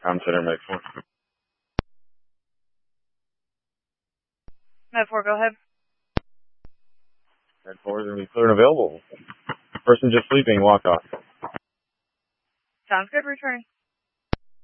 Com Center, Med 4. Med 4, go ahead. Med 4 is going to be clear and available. Person just sleeping, walk off. Sounds good, returning.